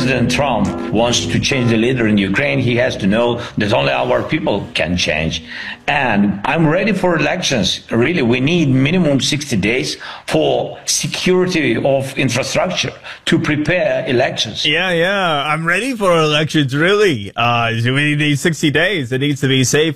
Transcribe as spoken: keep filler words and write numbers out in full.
President Trump wants to change the leader in Ukraine, he has to know that only our people can change. And I'm ready for elections. Really, we need minimum sixty days for security of infrastructure to prepare elections. Yeah, yeah. I'm ready for elections, really. Uh, we need sixty days. It needs to be safe.